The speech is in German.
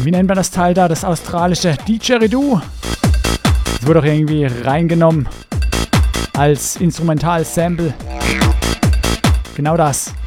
Wie nennt man das Teil da? Das australische Didgeridoo. Das wurde auch irgendwie reingenommen als Instrumental-Sample. Genau das.